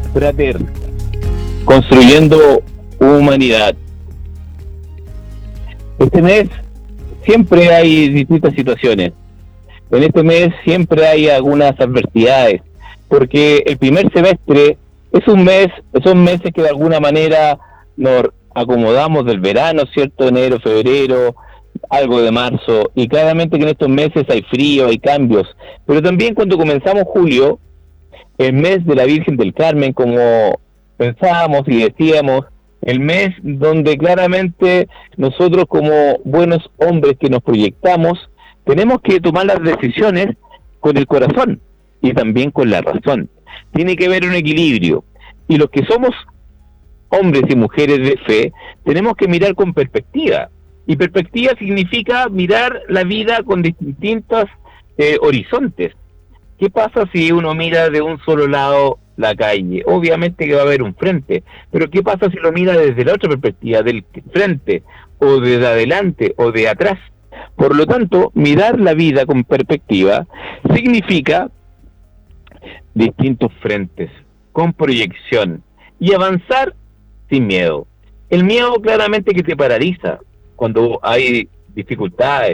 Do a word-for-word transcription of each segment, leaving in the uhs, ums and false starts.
fraterna, construyendo humanidad. Este mes siempre hay distintas situaciones. En este mes siempre hay algunas adversidades, porque el primer semestre es un mes, son meses que de alguna manera nos acomodamos del verano, ¿cierto? Enero, febrero, algo de marzo, y claramente que en estos meses hay frío, hay cambios, pero también cuando comenzamos julio, el mes de la Virgen del Carmen, como pensábamos y decíamos, el mes donde claramente nosotros como buenos hombres que nos proyectamos, tenemos que tomar las decisiones con el corazón y también con la razón. Tiene que haber un equilibrio, y los que somos hombres y mujeres de fe, tenemos que mirar con perspectiva, y perspectiva significa mirar la vida con distintos eh, horizontes. ¿Qué pasa si uno mira de un solo lado la calle? Obviamente que va a haber un frente, pero ¿qué pasa si lo mira desde la otra perspectiva, del frente, o de adelante, o de atrás? Por lo tanto, mirar la vida con perspectiva significa distintos frentes, con proyección, y avanzar sin miedo. El miedo claramente que te paraliza cuando hay dificultades,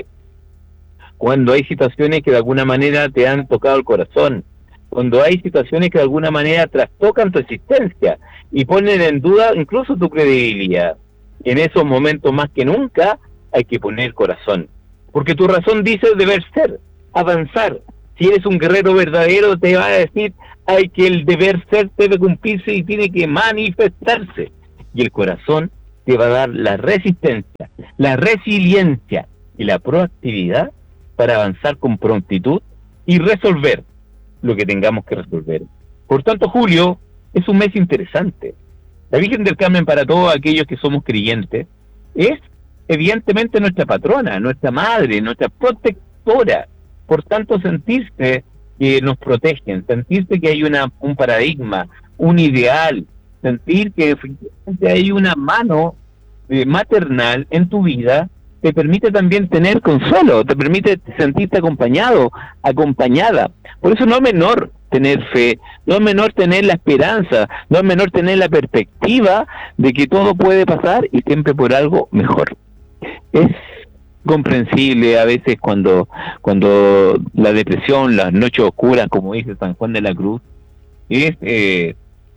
cuando hay situaciones que de alguna manera te han tocado el corazón, cuando hay situaciones que de alguna manera trastocan tu existencia y ponen en duda incluso tu credibilidad. En esos momentos más que nunca hay que poner corazón, porque tu razón dice deber ser, avanzar. Si eres un guerrero verdadero, te va a decir hay que el deber ser debe cumplirse y tiene que manifestarse, y el corazón te va a dar la resistencia, la resiliencia y la proactividad para avanzar con prontitud y resolver lo que tengamos que resolver. Por tanto, julio es un mes interesante. La Virgen del Carmen, para todos aquellos que somos creyentes, es evidentemente nuestra patrona, nuestra madre, nuestra protectora. Por tanto, sentirse que nos protegen, sentirse que hay una un paradigma, un ideal, sentir que efectivamente hay una mano eh, maternal en tu vida, te permite también tener consuelo, te permite sentirte acompañado, acompañada. Por eso no es menor tener fe, no es menor tener la esperanza, no es menor tener la perspectiva de que todo puede pasar y siempre por algo mejor. Es comprensible a veces cuando cuando la depresión, las noches oscuras, como dice San Juan de la Cruz, es eh,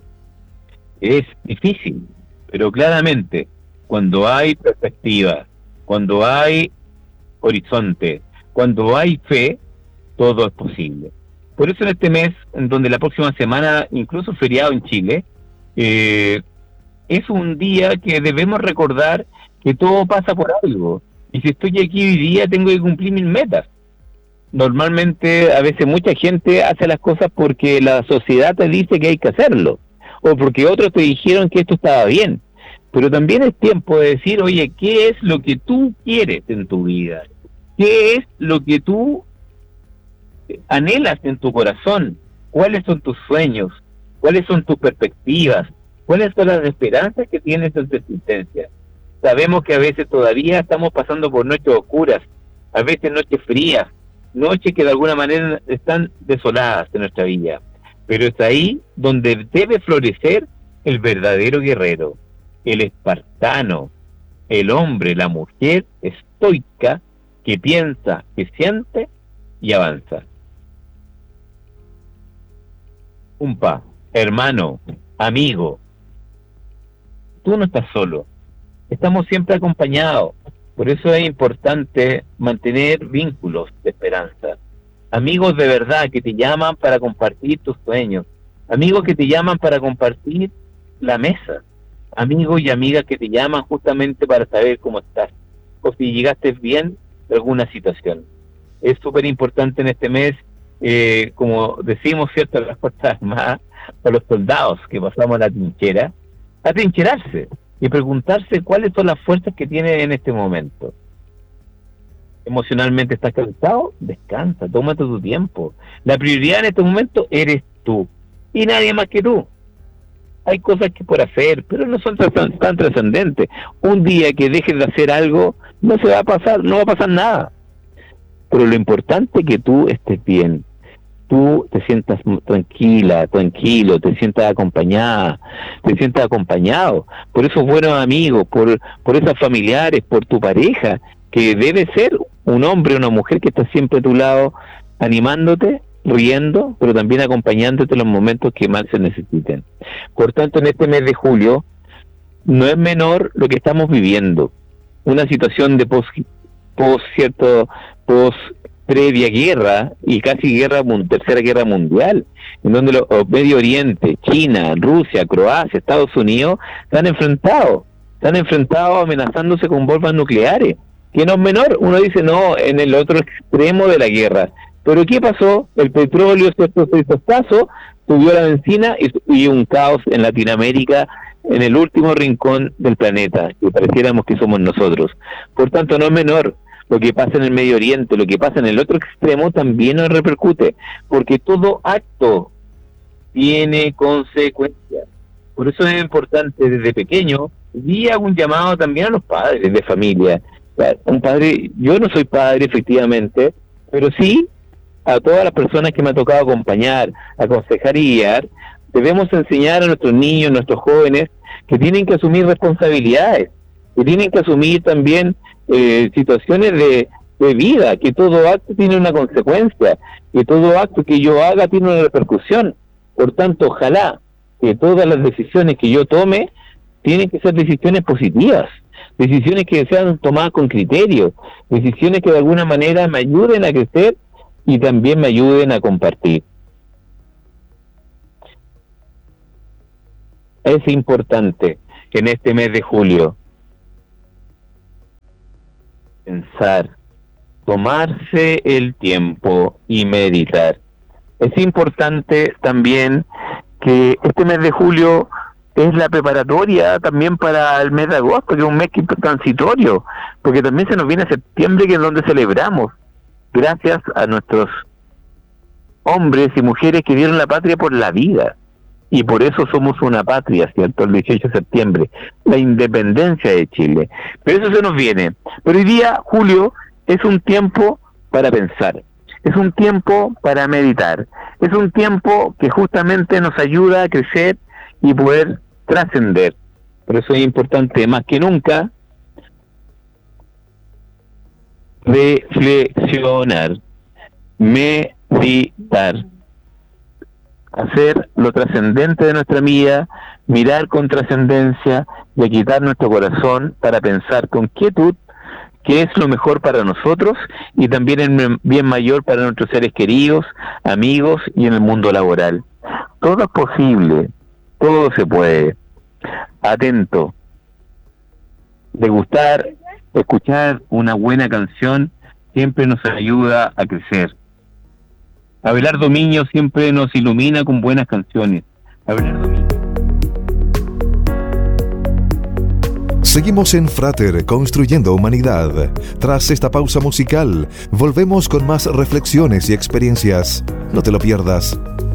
es difícil, pero claramente cuando hay perspectiva, cuando hay horizonte, cuando hay fe, todo es posible. Por eso en este mes, en donde la próxima semana, incluso feriado en Chile, eh, es un día que debemos recordar que todo pasa por algo. Y si estoy aquí hoy día, tengo que cumplir mis metas. Normalmente, a veces mucha gente hace las cosas porque la sociedad te dice que hay que hacerlo, o porque otros te dijeron que esto estaba bien. Pero también es tiempo de decir, oye, ¿qué es lo que tú quieres en tu vida? ¿Qué es lo que tú anhelas en tu corazón? ¿Cuáles son tus sueños? ¿Cuáles son tus perspectivas? ¿Cuáles son las esperanzas que tienes en tu existencia? Sabemos que a veces todavía estamos pasando por noches oscuras, a veces noches frías, noches que de alguna manera están desoladas en nuestra vida. Pero es ahí donde debe florecer el verdadero guerrero, el espartano, el hombre, la mujer estoica que piensa, que siente y avanza. Compa, hermano, amigo, tú no estás solo, estamos siempre acompañados. Por eso es importante mantener vínculos de esperanza, amigos de verdad que te llaman para compartir tus sueños, amigos que te llaman para compartir la mesa, amigos y amigas que te llaman justamente para saber cómo estás, o si llegaste bien de alguna situación. Es súper importante en este mes, eh, como decimos, ¿cierto?, las Fuerzas Armadas, para los soldados que pasamos a la trinchera, a trincherarse y preguntarse cuáles son las fuerzas que tiene en este momento. Emocionalmente estás cansado, descansa, tómate tu tiempo. La prioridad en este momento eres tú y nadie más que tú. Hay cosas que por hacer, pero no son tan, tan trascendentes. Un día que dejes de hacer algo, no se va a pasar, no va a pasar nada. Pero lo importante es que tú estés bien. tú te sientas tranquila, tranquilo, te sientas acompañada, te sientas acompañado por esos buenos amigos, por, por esas familiares, por tu pareja, que debe ser un hombre o una mujer que está siempre a tu lado, animándote, riendo, pero también acompañándote en los momentos que más se necesiten. Por tanto, en este mes de julio, no es menor lo que estamos viviendo, una situación de pos, pos cierto, pos previa guerra y casi guerra tercera guerra mundial, en donde los Medio Oriente, China, Rusia, Croacia, Estados Unidos están enfrentados, están enfrentados amenazándose con bombas nucleares, que no es menor. Uno dice no, en el otro extremo de la guerra, pero ¿qué pasó? El petróleo, cierto, se hizo escaso, subió la benzina y, y un caos en Latinoamérica, en el último rincón del planeta, que pareciéramos que somos nosotros. Por tanto, no es menor lo que pasa en el Medio Oriente, lo que pasa en el otro extremo también nos repercute, porque todo acto tiene consecuencias. Por eso es importante desde pequeño, y hago un llamado también a los padres de familia. Un padre, yo no soy padre efectivamente, pero sí a todas las personas que me ha tocado acompañar, aconsejar y guiar, debemos enseñar a nuestros niños, nuestros jóvenes, que tienen que asumir responsabilidades, que tienen que asumir también eh, situaciones de, de vida, que todo acto tiene una consecuencia, que todo acto que yo haga tiene una repercusión. Por tanto, ojalá que todas las decisiones que yo tome tienen que ser decisiones positivas, decisiones que sean tomadas con criterio, decisiones que de alguna manera me ayuden a crecer y también me ayuden a compartir. Es importante en este mes de julio pensar, tomarse el tiempo y meditar. Es importante también que este mes de julio es la preparatoria también para el mes de agosto, que es un mes transitorio, porque también se nos viene septiembre, que es donde celebramos, gracias a nuestros hombres y mujeres que dieron la patria por la vida, y por eso somos una patria, ¿cierto? El dieciocho de septiembre, la independencia de Chile. Pero eso se nos viene. Pero hoy día, julio, es un tiempo para pensar, es un tiempo para meditar, es un tiempo que justamente nos ayuda a crecer y poder trascender. Por eso es importante, más que nunca, reflexionar, meditar, hacer lo trascendente de nuestra vida, mirar con trascendencia y aquietar nuestro corazón para pensar con quietud qué es lo mejor para nosotros y también el bien mayor para nuestros seres queridos, amigos y en el mundo laboral. Todo es posible, todo se puede. Atento. Degustar, escuchar una buena canción siempre nos ayuda a crecer. Abelardo Miño siempre nos ilumina con buenas canciones. Abelardo Miño. Seguimos en Frater, construyendo humanidad. Tras esta pausa musical, volvemos con más reflexiones y experiencias. No te lo pierdas.